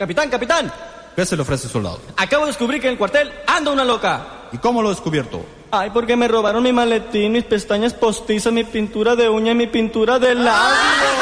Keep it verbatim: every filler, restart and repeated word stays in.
Capitán, capitán. ¿Qué se le ofrece, soldado? Acabo de descubrir que en el cuartel anda una loca. ¿Y cómo lo ha descubierto? Ay, porque me robaron mi maletín, mis pestañas postizas, mi pintura de uña y mi pintura de labio.